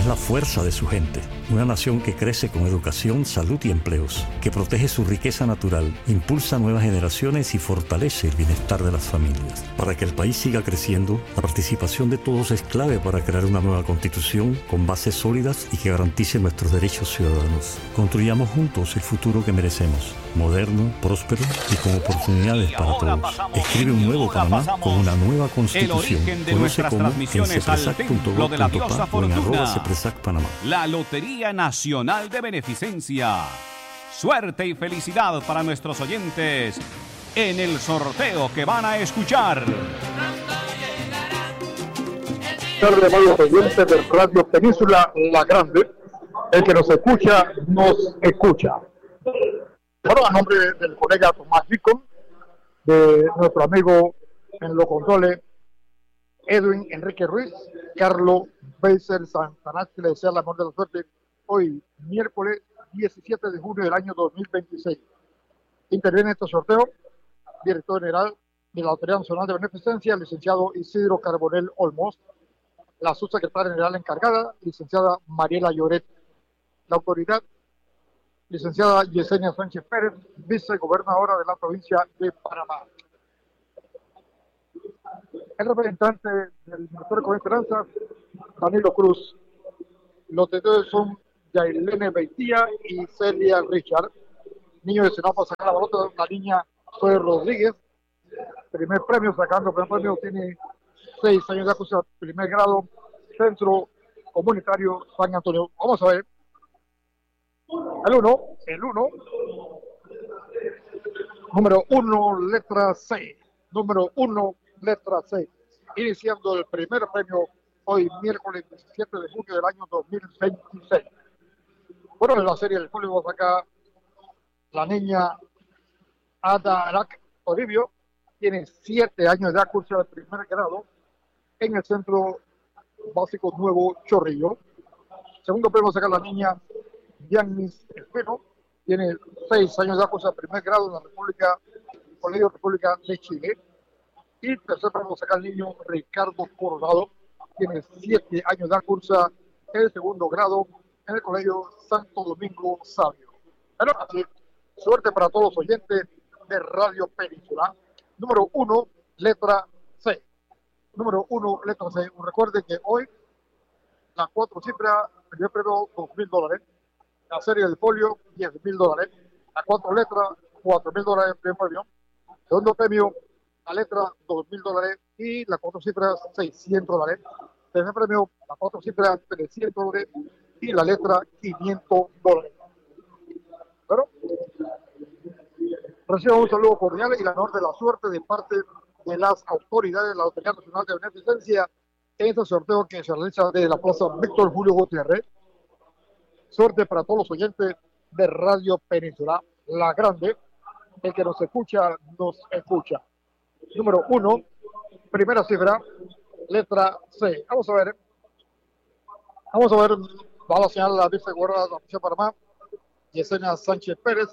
la fuerza de su gente. Una nación que crece con educación, salud y empleos, que protege su riqueza natural, impulsa nuevas generaciones y fortalece el bienestar de las familias. Para que el país siga creciendo, la participación de todos es clave para crear una nueva constitución con bases sólidas y que garantice nuestros derechos ciudadanos. Construyamos juntos el futuro que merecemos, moderno, próspero y con oportunidades para todos. Escribe un nuevo Panamá con una nueva constitución. Conoce cómo en cepresac.gov.pa o en @cepresacpanamá. La Lotería Nacional de Beneficencia. Suerte y felicidad para nuestros oyentes en el sorteo que van a escuchar. Tarde, amigos oyentes de Radio Península La Grande. El que nos escucha, nos escucha. Bueno, a nombre del colega Tomás Rico, de nuestro amigo en los controles, Edwin Enrique Ruiz, Carlos Beisel Santana, que le desea el amor de la suerte hoy, miércoles 17 de junio del año 2026. Interviene en este sorteo, director general de la Lotería Nacional de Beneficencia, el licenciado Isidro Carbonell Olmos, la subsecretaria general encargada, licenciada Mariela Lloret, la autoridad, licenciada Yesenia Sánchez Pérez, vicegobernadora de la provincia de Panamá. El representante del Ministerio de Esperanza, Danilo Cruz. Los tenedores son Yailene Beitía y Celia Richard. Niño de Senado para sacar la bolota, la niña Zoe Rodríguez. Primer premio, sacando el primer premio, tiene 6 años de acusación, primer grado, Centro Comunitario San Antonio. Vamos a ver. El 1, número 1, letra C. Número 1, letra C. Iniciando el primer premio hoy, miércoles 17 de junio del año 2026. Bueno, en la serie del público acá, la niña Ada Arac Toribio tiene 7 años de curso de primer grado en el Centro Básico Nuevo Chorrillo. Segundo premio saca la niña Yanis Espino, tiene 6 años de curso de primer grado en la Colegio República de Chile. Y tercer premio saca el niño Ricardo Coronado, tiene 7 años de curso en el segundo grado en el Colegio Santo Domingo Sabio. Bueno, así, suerte para todos los oyentes de Radio Península. Número 1, letra C. Número 1, letra C. Recuerden que hoy las 4 cifras, primer premio $2,000, la serie del folio $10,000, las 4 letras $4,000 primer premio, segundo premio la letra $2,000 y las 4 cifras $600, tercer premio las 4 cifras $300 y la letra $500. Bueno, recibo un saludo cordial y la honor de la suerte de parte de las autoridades de la Lotería Nacional de Beneficencia en este sorteo que se realiza desde la Plaza Víctor Julio Gutiérrez. Suerte para todos los oyentes de Radio Península La Grande. El que nos escucha, nos escucha. Número 1, primera cifra, letra C. Vamos a ver, va a señalar la vicegobernadora de la provincia de Panamá, Yesenia Sánchez Pérez.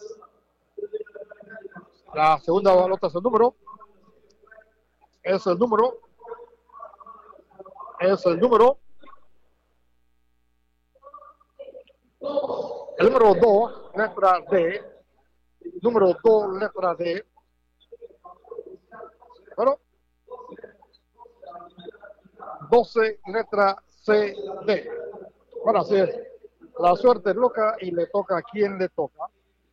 La segunda balota es el número. El número 2, letra D. Número 2, letra D. Bueno, 12, letra C, D. Bueno, así es. La suerte es loca y le toca a quien le toca.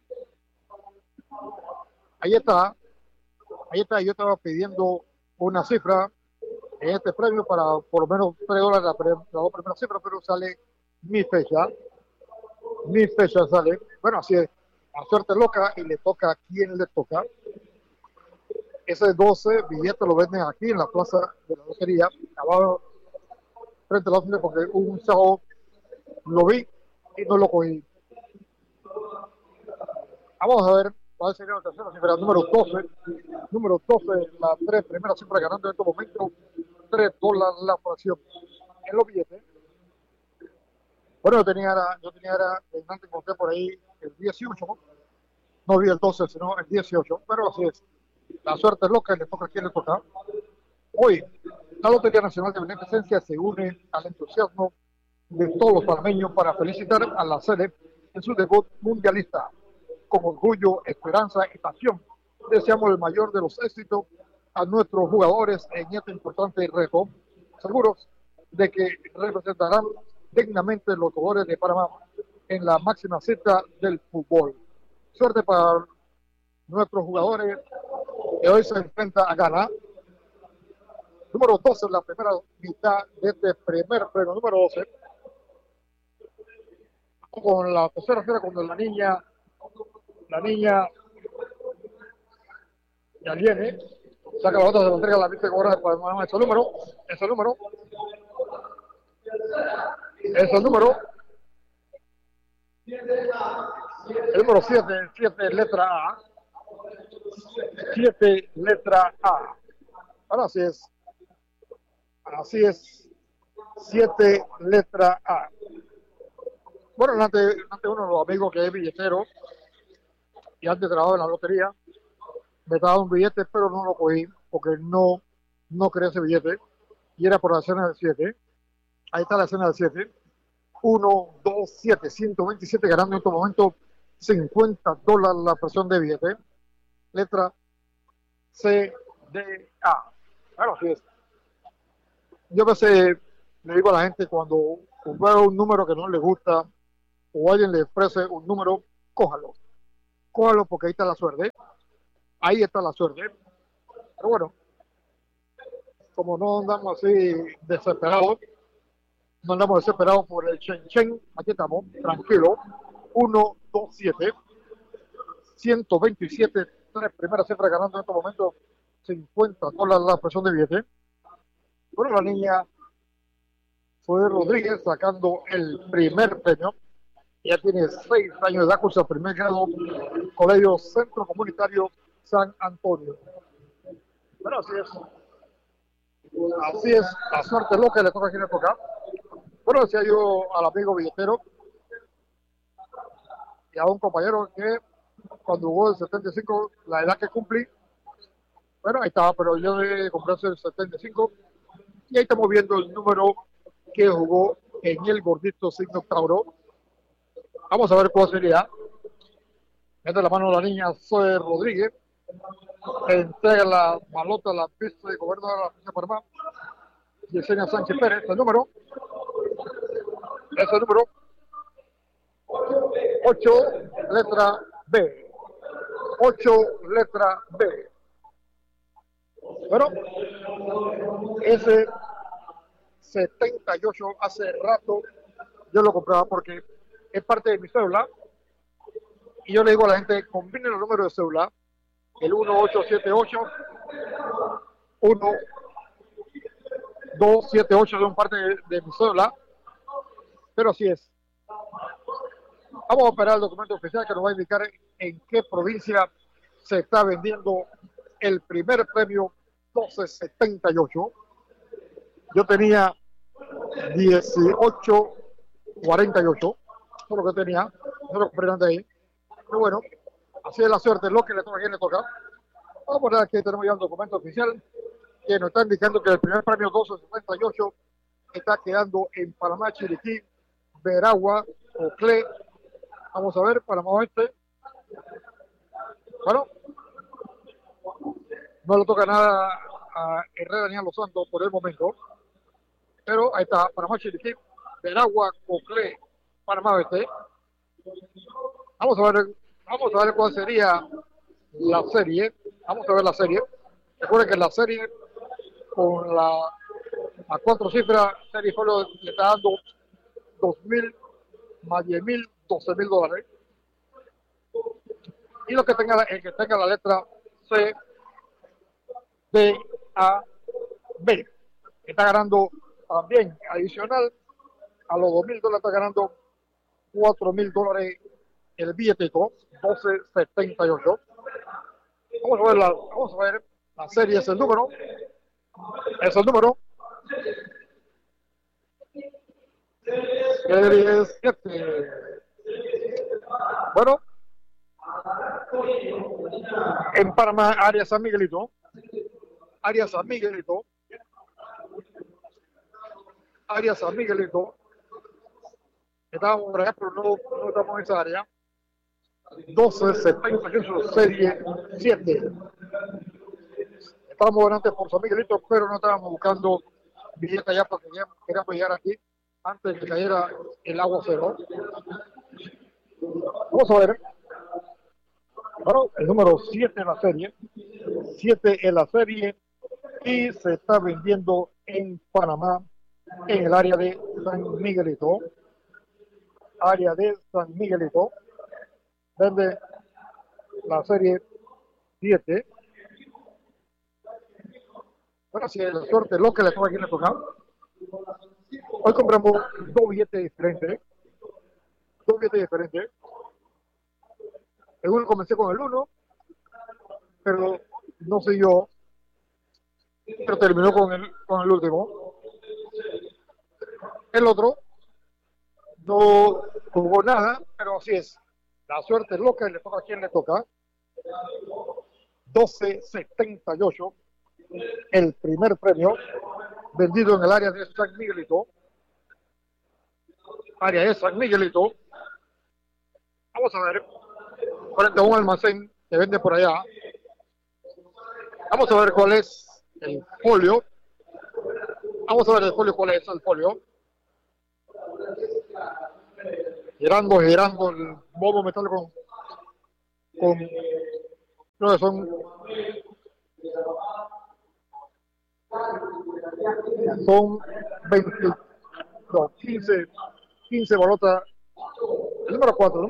Ahí está. Yo estaba pidiendo una cifra en este premio para por lo menos $3 la dos primeras cifras, pero sale mi fecha. Mi fecha sale. Bueno, así es. La suerte es loca y le toca a quien le toca. Ese 12 billetes lo venden aquí en la plaza de la lotería, abajo, frente a la oficina, porque un sábado lo vi y no lo cogí. Vamos a ver, va a ser la tercera cifra, número 12. Número 12, la 3 primera cifra ganando en este momento $3 la fracción en los billetes. Bueno, yo tenía antes encontré por ahí el 18, no vi el 12, sino el 18, pero así es. La suerte es loca y le toca a quien le toca. Hoy, la Lotería Nacional de Beneficencia se une al entusiasmo de todos los panameños para felicitar a la sede en su debut mundialista. Con orgullo, esperanza y pasión, deseamos el mayor de los éxitos a nuestros jugadores en este importante reto, seguros de que representarán dignamente los colores de Panamá en la máxima cita del fútbol. Suerte para nuestros jugadores que hoy se enfrenta a Ghana. Número 12 en la primera mitad de este primer premio. Número 12. Con la tercera fila, cuando la niña ya viene, saca la bota, se la entrega a la vista de cobrar para ese número, el número 7, letra A. 7, letra A. Ahora así es. 7, letra A. Bueno, antes uno de los amigos que es billetero y antes trabajaba en la lotería, me estaba dando un billete, pero no lo cogí porque no quería ese billete y era por la escena del 7. Ahí está la escena del 7. 1, 2, 7, 127, ganando en este momento $50 la presión de billete. Letra C, D, A. Claro, así es. Yo a veces le digo a la gente cuando veo un número que no le gusta o alguien le ofrece un número, cójalo. Cójalo porque ahí está la suerte. Ahí está la suerte. Pero bueno, como no andamos así desesperados, por el Chen. Aquí estamos, tranquilo. 1, 2, 7. 127, 3 primeras cifras ganando en este momento $50 la presión de billete. Bueno, la niña fue Rodríguez sacando el primer premio. Ya tiene 6 años de edad, cursa primer grado, Colegio Centro Comunitario San Antonio. Bueno, así es, la suerte es lo que le toca a quien le toca. Bueno, decía yo al amigo billetero y a un compañero que cuando jugó el 75, la edad que cumplí, bueno, ahí estaba, pero yo de comprarse el 75 y ahí estamos viendo el número que jugó en el gordito signo Tauro. Vamos a ver cuál sería. Mete la mano a la niña Zoe Rodríguez. Entrega la malota a la pista de gobernador de la pista de Panamá. Yesenia Sánchez Pérez, el número. Es el número 8, letra B. 8, letra B. Bueno, ese 78 hace rato yo lo compraba porque es parte de mi cédula y yo le digo a la gente, combinen los números de cédula, el 1878, 1278 son parte de mi cédula, pero así es. Vamos a operar el documento oficial que nos va a indicar en qué provincia se está vendiendo el primer premio 1278. Yo tenía 1848, eso es lo que tenía, eso es lo que compré ahí. Pero bueno, así es la suerte, lo que le toca a quien le toca. Vamos a poner aquí, tenemos ya un documento oficial que nos está indicando que el primer premio 1278 está quedando en Panamá, Chiriquí, Veragua, Oclé. Vamos a ver, Panamá Oeste. Bueno, no le toca nada a Herrera ni a Los Santos por el momento. Pero ahí está, Panamá, Chiriquí, Veragua, Oclé, Panamá Oeste. Vamos a ver cuál sería la serie. Vamos a ver la serie. Recuerden que la serie con a 4 cifras, serie solo le está dando 2.000 más 10.000, $12.000. Y el que tenga la letra C, D, A, B, está ganando también adicional a los $2.000, está ganando $4.000 el billetito, 1278. Vamos a ver la serie, es el número. Serie 7. Bueno, en Panamá, área San Miguelito. Estábamos por allá, pero no estamos en esa área. 12.78 serie 7. Estábamos delante por San Miguelito, pero no estábamos buscando billetes allá porque queríamos llegar aquí antes de que cayera el aguacero. Vamos a ver. Bueno, el número 7 en la serie. 7 en la serie. Y se está vendiendo en Panamá, en el área de San Miguelito. Área de San Miguelito. Vende la serie 7. Bueno, si la suerte loca le toca a quien le toca. Hoy compramos dos billetes diferentes. En uno comencé con el 1, pero no siguió, pero terminó con el último. El otro no jugó nada, pero así es. La suerte loca y le toca a quien le toca. 12.78. El primer premio vendido en el área de San Miguelito. Área de San Miguelito. Vamos a ver. Frente a un almacén que vende por allá. Vamos a ver cuál es el folio. Vamos a ver el folio, cuál es el folio. Girando el bobo metálico con creo que son 20, no, 15 balotas. El número 4.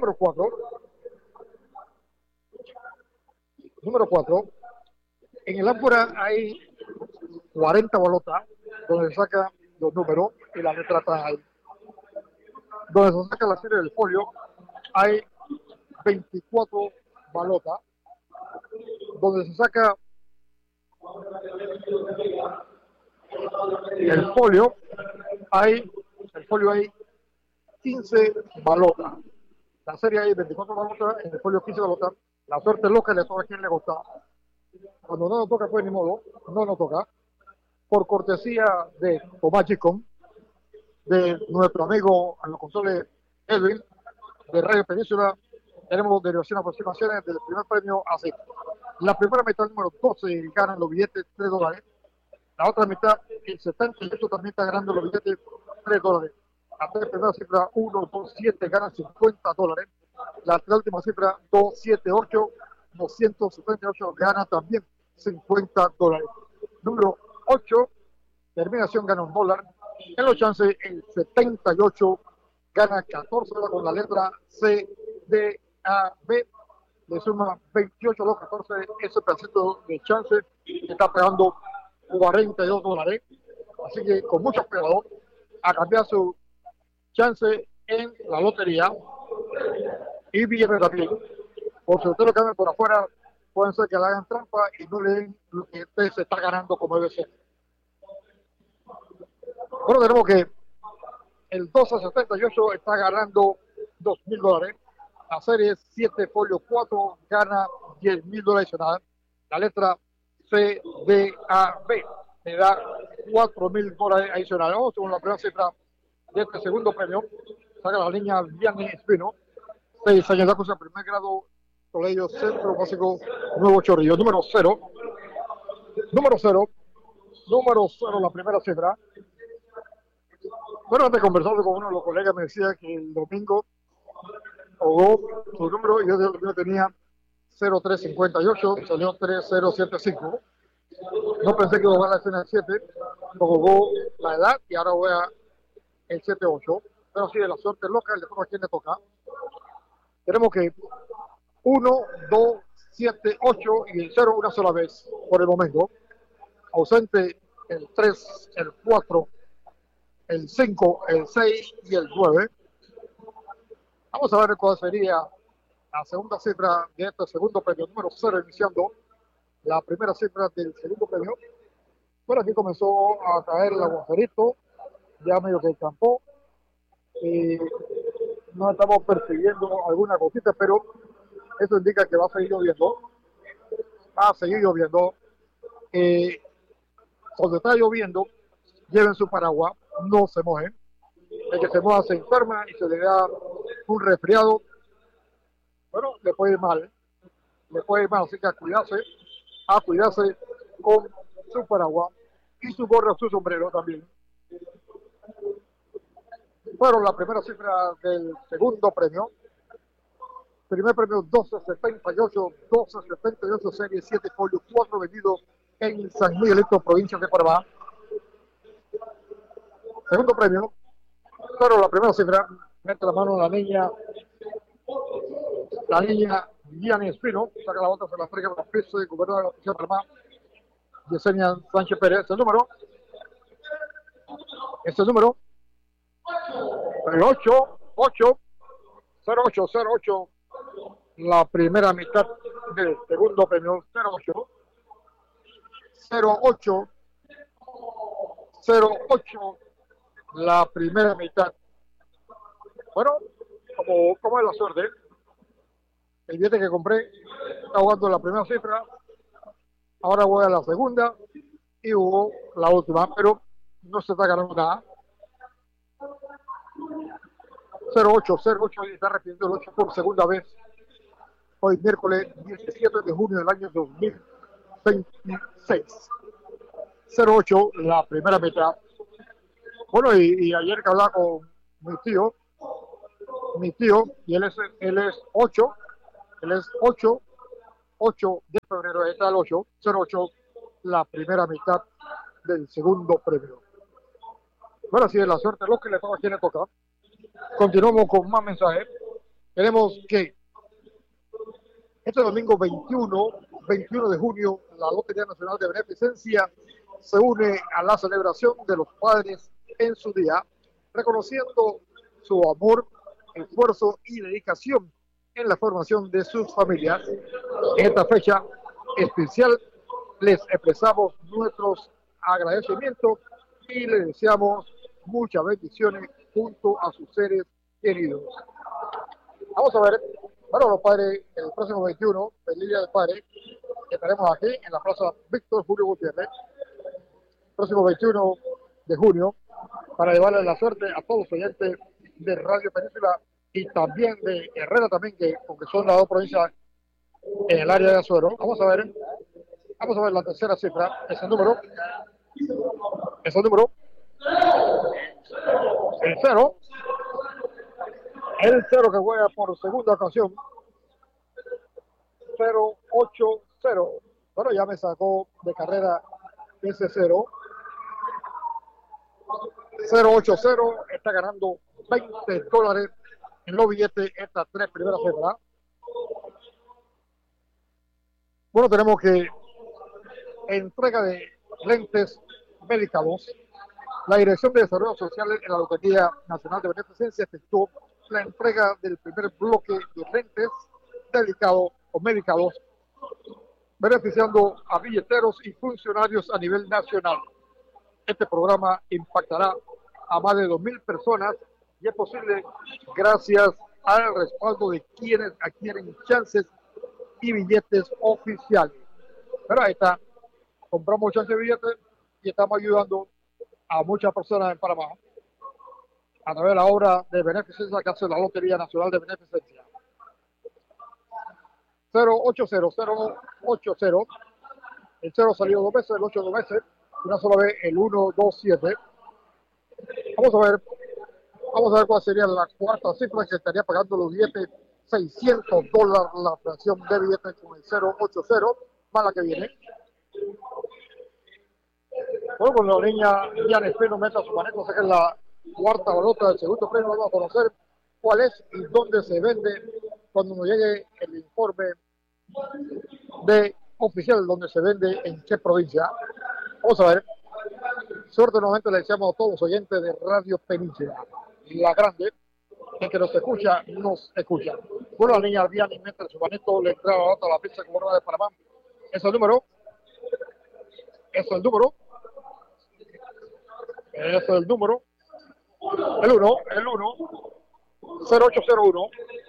En el ámpora hay 40 balotas donde se saca los números y la letra está ahí. Donde se saca la serie del folio hay 24 balotas. Donde se saca el folio hay 15 balotas. La serie hay 24 balotas, en el folio 15 balotas. La suerte loca le toca a quien le gusta. Cuando no nos toca, pues ni modo, no nos toca. Por cortesía de Tomás Chicón, de nuestro amigo a los controles Edwin, de Radio Península, tenemos derivación a aproximaciones del primer premio así. La primera mitad, número 12, ganan los billetes $3. La otra mitad, el 78, también está ganando los billetes $3. La primera cifra, 1, 2, 7, ganan $50. La última cifra, 2, 7, 8, 278, gana también $50. Número 8, terminación, gana $1. En los chances, el 78 gana $14 con la letra C, D, A, B. Le suma 28 a los 14, ese pedacito de chance está pegando $42. Así que con mucho cuidado a cambiar su chance en la lotería y billetes también. Por si usted lo cambia por afuera, pueden ser que le hagan trampa y no le den lo que usted se está ganando como debe ser. Bueno, tenemos que el 12.78 está ganando $2,000. La serie 7 folio 4 gana $10,000 adicional. La letra C, D, A, B le da $4,000 adicionales. Vamos con la primera cifra de este segundo premio. Saca la línea Vianney Espino. 6 años de curso, primer grado, Colegio Centro Básico Nuevo Chorrillo. Número 0, la primera cifra. Bueno, antes de conversar con uno de los colegas, me decía que el domingo jugó su número y yo tenía 0358, salió 3075. No pensé que iba a jugar la escena 7, lo jugó la edad y ahora voy a el 78. Pero sí, de la suerte loca, le toca a quien le toca. Tenemos que 1, 2, 7, 8 y el 0 una sola vez por el momento. Ausente el 3, el 4, el 5, el 6 y el 9. Vamos a ver cuál sería la segunda cifra de este segundo premio, número 0, iniciando la primera cifra del segundo premio. Bueno, aquí comenzó a caer el aguacerito, ya medio que campó. No estamos persiguiendo alguna cosita, pero eso indica que va a seguir lloviendo. Cuando está lloviendo, lleven su paraguas, no se mojen. El que se mueva se enferma y se le da un resfriado. Bueno, le puede ir mal. Le puede ir mal, así que a cuidarse con su paraguas y su gorra, su sombrero también. Fueron la primera cifra del segundo premio. Primer premio 1278 serie 7 folio 4 vendido en San Miguelito, provincia de Panamá. Segundo premio, pero la primera cifra, mete la mano la niña Gianni Espino, saca la bota, se la entrega a los pisos del gobernador de la provincia de Panamá, Yesenia Sánchez Pérez. Este número, el 0808, la primera mitad del segundo premio, 08, la primera mitad. Bueno, como es la suerte, el billete que compré está jugando la primera cifra, ahora voy a la segunda y jugó la última, pero no se está ganando nada. 08 y está repitiendo el 8 por segunda vez. Hoy miércoles 17 de junio del año 2026. 08, la primera mitad. Bueno, y ayer que hablaba con mi tío, y él es 8 de febrero, está el 08, la primera mitad del segundo premio. Bueno, así es la suerte, lo que le toca a quien le toca. Continuamos con más mensajes. Queremos que este domingo 21 de junio, la Lotería Nacional de Beneficencia se une a la celebración de los padres en su día, reconociendo su amor, esfuerzo y dedicación en la formación de sus familias. En esta fecha especial les expresamos nuestros agradecimientos y les deseamos muchas bendiciones junto a sus seres queridos. Vamos a ver, bueno, los padres, el próximo 21, feliz Día del Padre, estaremos aquí en la Plaza Víctor Julio Gutiérrez, próximo 21 de junio, para llevarle la suerte a todos los oyentes de Radio Península y también de Herrera también, que porque son las dos provincias en el área de Azuero. Vamos a ver la tercera cifra, ese número, el 0 que juega por segunda ocasión, 080. Bueno, ya me sacó de carrera ese 080, está ganando $20 en los billetes estas tres primeras cifras. Bueno, tenemos que entrega de lentes medicados. La Dirección de Desarrollo Social en la Lotería Nacional de Beneficencia efectuó la entrega del primer bloque de lentes medicados, beneficiando a billeteros y funcionarios a nivel nacional. Este programa impactará a más de 2,000 personas y es posible gracias al respaldo de quienes adquieren chances y billetes oficiales. Pero ahí está, compramos chances de billetes y estamos ayudando a muchas personas en Panamá a través de la obra de beneficencia que hace la Lotería Nacional de Beneficencia. 080, el 0 salió 2 veces, el 8 2 veces, una sola vez el 127. Vamos a ver cuál sería la cuarta cifra que estaría pagando los billetes. $600 la fracción de billetes con el 080, más la que viene. Bueno, con la niña Gianni Espino meta su maneta, saca la cuarta balota del segundo premio. Vamos a conocer cuál es y dónde se vende cuando nos llegue el informe de oficial, donde se vende en qué provincia. Vamos a ver. Suerte nuevamente le deseamos a todos los oyentes de Radio Península, la grande, el que nos escucha. Bueno, la niña Gianni mete su manito, le entra la balota a la pizza como de Panamá. Es el número. El 1, 0801,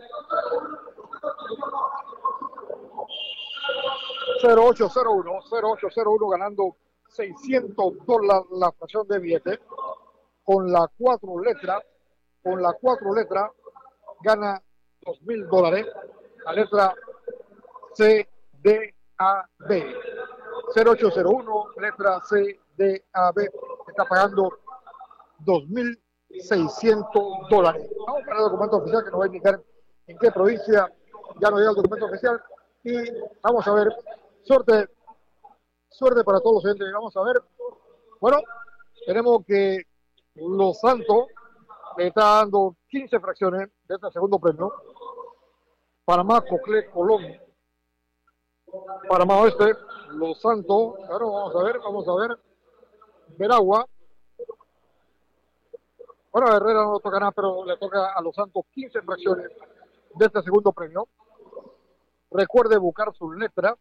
0801, ganando $600 la fracción de billete con las 4 letras con la 4 letras gana $2,000. La letra C, D, A, B. 0801, letra C, D, A, B. Está pagando $2,600. Vamos para el documento oficial que nos va a indicar en qué provincia ya nos llega el documento oficial. Y vamos a ver, suerte para todos los oyentes. Vamos a ver. Bueno, tenemos que Los Santos le está dando 15 fracciones de este segundo premio. Panamá, Coclé, Colón. Panamá Oeste, Los Santos. Claro, vamos a ver. Veragua. Bueno, a Herrera no toca nada, pero le toca a Los Santos 15 fracciones de este segundo premio. Recuerde buscar su letra,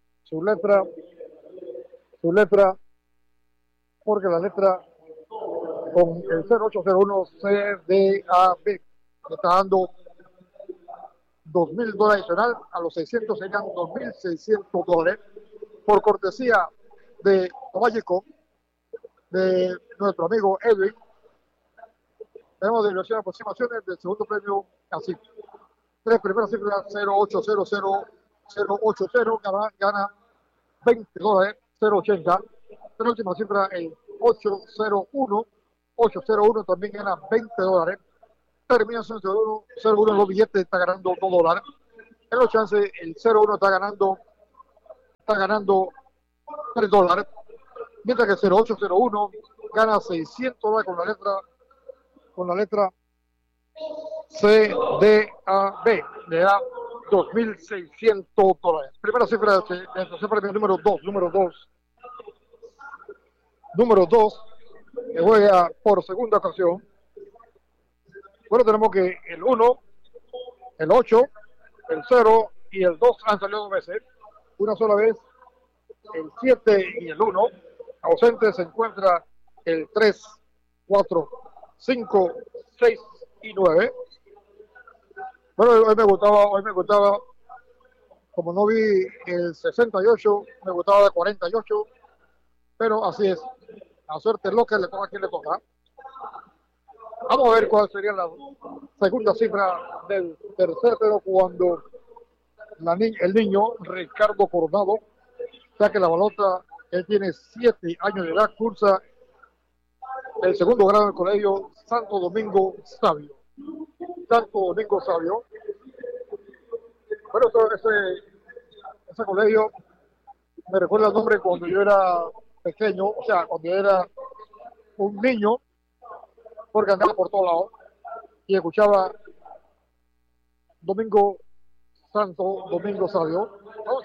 porque la letra con el 0801 CDAB le está dando $2,000 adicional. A los 600 serían $2,600 por cortesía de Toballico, de nuestro amigo Edwin. Tenemos diversión de aproximaciones del segundo premio así. 3 primeras cifras 0800 gana $20, 080. Penúltima cifra el 801 también gana $20. Terminación 01, los billetes está ganando $2. En los chances el 01 está ganando $3. Mientras que el 0801 gana $600 con la letra C, D, A, B. Le da $2,600. Primera cifra de tercer premio número 2. Número 2, que juega por segunda ocasión. Bueno, tenemos que el 1, el 8, el 0 y el 2 han salido 2 veces. Una sola vez, el 7 y el 1. Ausente se encuentra el 3, 4, 5, 6 y 9. Bueno, hoy me gustaba, como no vi el 68, me gustaba el 48, pero así es. La suerte es lo que le toca a quien le toca. Vamos a ver cuál sería la segunda cifra del tercer pero cuando el niño Ricardo Coronado, ya que la balota, él tiene 7 años de edad, cursa el segundo grado del colegio Santo Domingo Sabio. Bueno, ese colegio me recuerda el nombre cuando yo era pequeño, o sea, cuando yo era un niño, porque andaba por todos lados y escuchaba Domingo Santo, Domingo Sabio.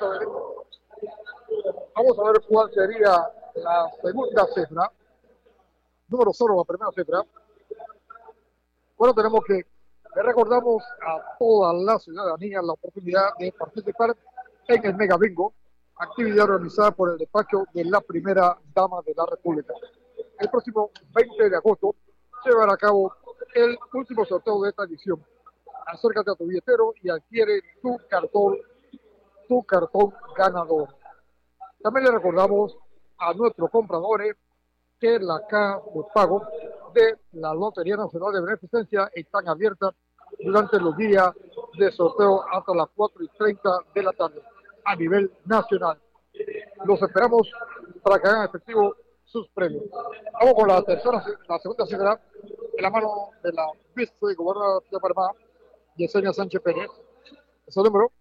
Vamos a ver cuál sería la segunda cifra. Número 0, la primera cifra. Bueno, tenemos que le recordamos a toda la ciudadanía la oportunidad de participar en el Mega Bingo, actividad organizada por el despacho de la primera dama de la República. El próximo 20 de agosto se llevará a cabo el último sorteo de esta edición. Acércate a tu billetero y adquiere tu cartón ganador. También le recordamos a nuestros compradores que la caja de pago de la Lotería Nacional de Beneficencia están abiertas durante los días de sorteo hasta las 4:30 de la tarde a nivel nacional. Los esperamos para que hagan efectivo sus premios. Vamos con la segunda cifra en la mano de la vicegobernadora de Panamá, Yesenia Sánchez Pérez. Ese número,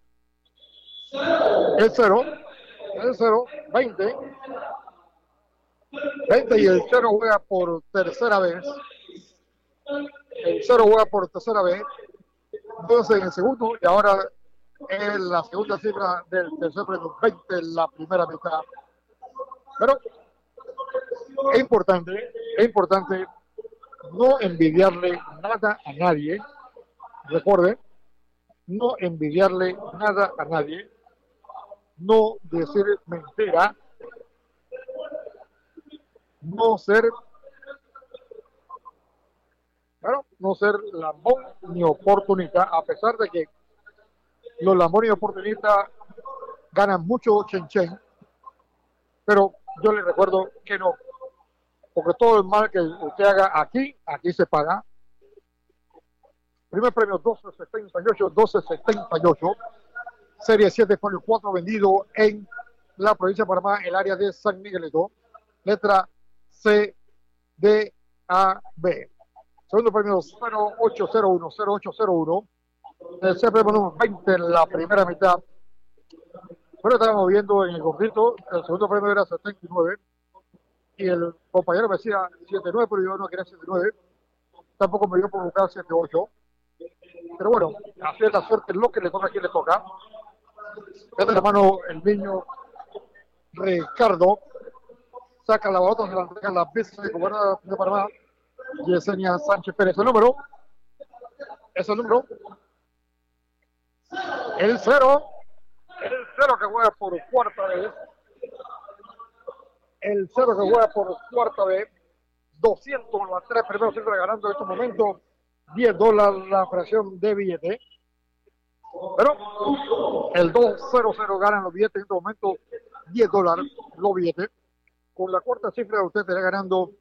el 0, 20, y el 0 juega por tercera vez. Entonces en el segundo, y ahora en la segunda cifra del tercer premio, 20 en la primera mitad. Pero es importante no envidiarle nada a nadie. Recuerde, no envidiarle nada a nadie, no decir mentira, no ser lambón ni oportunista, a pesar de que los lambones y oportunistas ganan mucho chen, pero yo les recuerdo que no, porque todo el mal que usted haga aquí se paga. Primer premio 1278. Serie 7, folio 4, vendido en la provincia de Panamá, el área de San Miguelito. Letra C, D, A, B. Segundo premio 0801. Tercer premio número 20 en la primera mitad. Pero estábamos viendo en el conflicto, el segundo premio era 79. Y el compañero me decía 79, pero yo no quería 79. Tampoco me dio por buscar 78. Pero bueno, así es la suerte, lo que le toca a quien le toca. Este hermano, el niño Ricardo, saca la balota, se la entrega a la vicegobernadora de Panamá, Yesenia Sánchez Pérez. El número, el cero que juega por cuarta vez. El cero que juega por cuarta vez. 200 las tres primeros cifras ganando en estos momentos. $10 la fracción de billete. Pero el 200 ganan los billetes en estos momentos. $10 los billetes. Con la cuarta cifra usted estaría ganando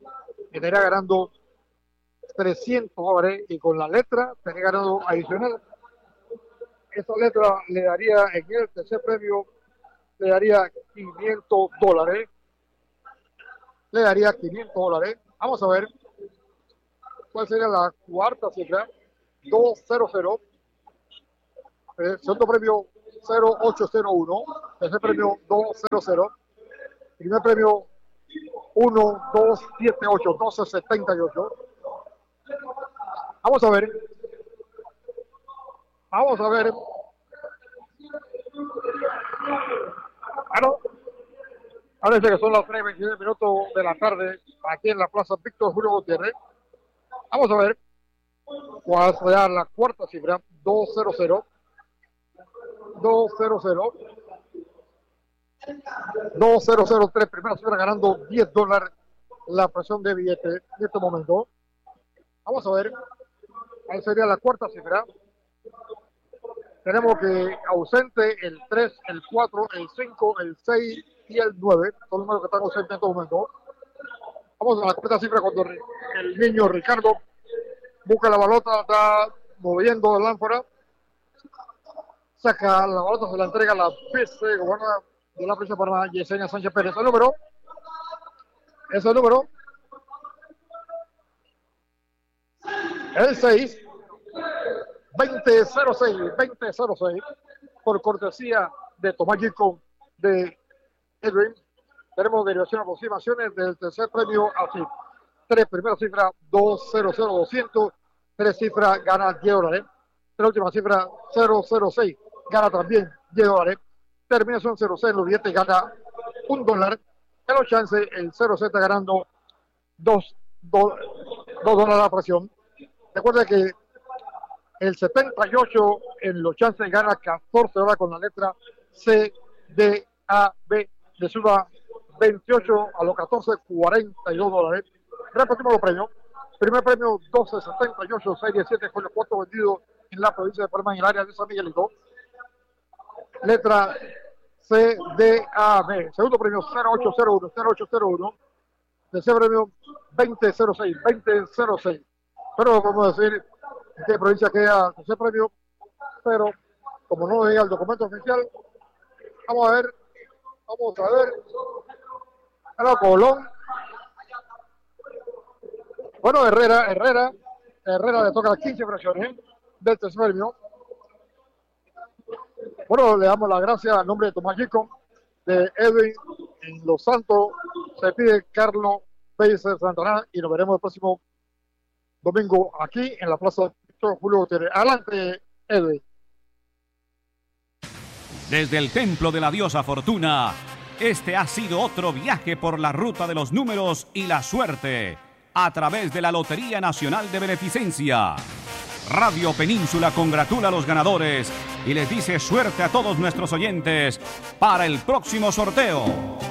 $300 y con la letra estaría ganando adicional. Esa letra le daría en el tercer premio, le daría $500. Le daría $500. Vamos a ver cuál sería la cuarta cifra. 200. Segundo premio 0801. Tercer premio 200. Primer premio 1278. 1278. Vamos a ver. Parece que son las 3:29 minutos de la tarde aquí en la Plaza Víctor Julio Gutiérrez. Vamos a ver cuál será la cuarta cifra. 200. 2003, primera cifra ganando $10 la presión de billete en este momento. Vamos a ver cuál sería la cuarta cifra. Tenemos que ausente el 3, el 4, el 5, el 6 y el 9. Son los números que están ausentes en este momento. Vamos a la cuarta cifra cuando el niño Ricardo busca la balota, está moviendo la lámpara. Saca la balota, se la entrega a la vicegobernadora de la provincia de Panamá, Yesenia Sánchez Pérez. El número. El 6. 2006, por cortesía de Tomás Gico de Edwin. Tenemos derivación, aproximaciones del tercer premio así. 3 primeras cifras, 200. 3 cifras, gana $10. 3 últimas cifras, 006, gana también $10. Terminación 06, los billetes gana $1. En los chances, el 07 está ganando $2 la fracción. Recuerda que el 78 en los chances gana $14 con la letra C, D, A, B. Le suba 28 a los 14, $42. Repetimos los premios. Primer premio 1278, serie 7, folio 4 vendido en la provincia de Panamá en el área de San Miguelito. Letra C, D, A, B. Segundo premio 0801. Tercer premio 2006. Pero vamos a decir en qué provincia queda el tercer premio, pero como no llega el documento oficial, vamos a ver. Era Colón. Bueno, Herrera le toca las 15 fracciones del tercer premio. Bueno, le damos las gracias al nombre de Tomás Gico, de Edwin en Los Santos. Se pide Carlos Pérez Santana y nos veremos el próximo domingo aquí en la Plaza Víctor Julio Gutiérrez. Adelante, Edwin. Desde el Templo de la Diosa Fortuna, este ha sido otro viaje por la ruta de los números y la suerte a través de la Lotería Nacional de Beneficencia. Radio Península congratula a los ganadores y les dice suerte a todos nuestros oyentes para el próximo sorteo.